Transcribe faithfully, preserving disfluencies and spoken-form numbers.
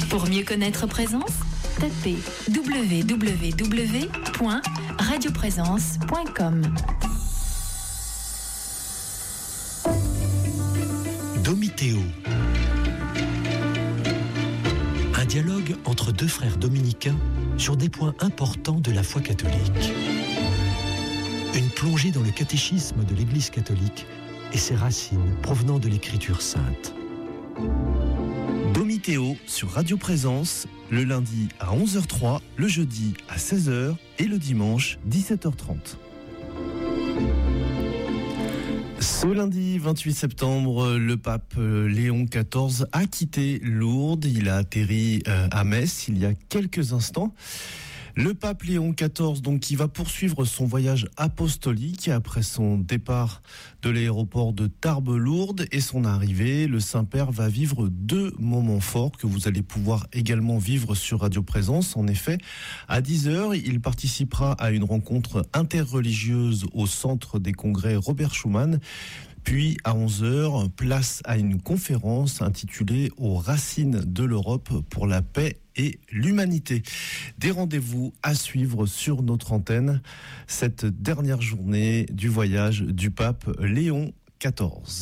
Pour mieux connaître Présence, tapez w w w point radio présence point com. Domitéo. Un dialogue entre deux frères dominicains sur des points importants de la foi catholique. Une plongée dans le catéchisme de l'Église catholique et ses racines provenant de l'Écriture sainte. Domitéo sur Radio Présence, le lundi à onze heures trois, le jeudi à seize heures et le dimanche dix-sept heures trente. Ce lundi vingt-huit septembre, le pape Léon quatorze a quitté Lourdes. Il a atterri à Metz il y a quelques instants. Le pape Léon quatorze, donc, qui va poursuivre son voyage apostolique après son départ de l'aéroport de Tarbes-Lourdes et son arrivée. Le Saint-Père va vivre deux moments forts que vous allez pouvoir également vivre sur Radio Présence. En effet, à dix heures, il participera à une rencontre interreligieuse au centre des congrès Robert Schuman. Puis à onze heures, place à une conférence intitulée « Aux racines de l'Europe pour la paix et l'humanité ». Des rendez-vous à suivre sur notre antenne cette dernière journée du voyage du pape Léon quatorze.